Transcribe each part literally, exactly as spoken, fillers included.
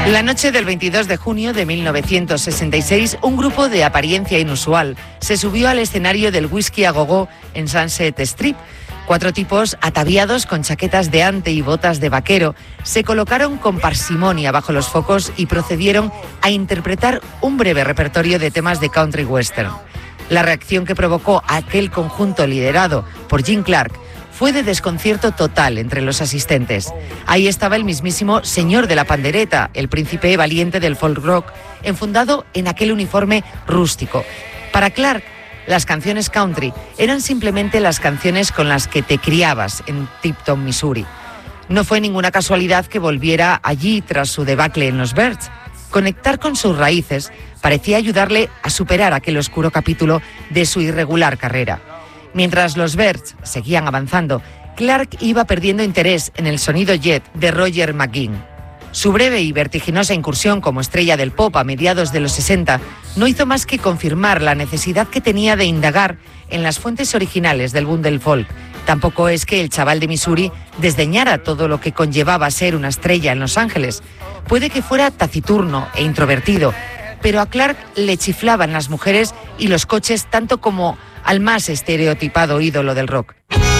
La noche del veintidós de junio de mil novecientos sesenta y seis, un grupo de apariencia inusual se subió al escenario del Whisky a Go-Go en Sunset Strip. Cuatro tipos ataviados con chaquetas de ante y botas de vaquero se colocaron con parsimonia bajo los focos y procedieron a interpretar un breve repertorio de temas de country western. La reacción que provocó aquel conjunto liderado por Jim Clark fue de desconcierto total entre los asistentes. Ahí estaba el mismísimo señor de la pandereta, el príncipe valiente del folk rock, enfundado en aquel uniforme rústico. Para Clark, las canciones country eran simplemente las canciones con las que te criabas en Tipton, Missouri. No fue ninguna casualidad que volviera allí tras su debacle en los Byrds. Conectar con sus raíces parecía ayudarle a superar aquel oscuro capítulo de su irregular carrera. Mientras los Byrds seguían avanzando, Clark iba perdiendo interés en el sonido jet de Roger McGuinn. Su breve y vertiginosa incursión como estrella del pop a mediados de los sesenta no hizo más que confirmar la necesidad que tenía de indagar en las fuentes originales del boom del folk. Tampoco es que el chaval de Missouri desdeñara todo lo que conllevaba ser una estrella en Los Ángeles. Puede que fuera taciturno e introvertido, pero a Clark le chiflaban las mujeres y los coches tanto como al más estereotipado ídolo del rock.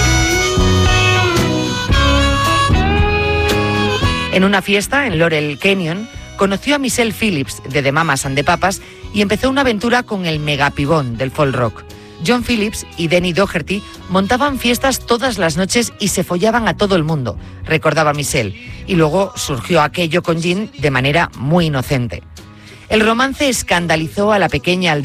En una fiesta en Laurel Canyon, conoció a Michelle Phillips de The Mamas and the Papas y empezó una aventura con el megapibón del folk rock. John Phillips y Denny Doherty montaban fiestas todas las noches y se follaban a todo el mundo, recordaba Michelle, y luego surgió aquello con Jim de manera muy inocente. El romance escandalizó a la pequeña aldea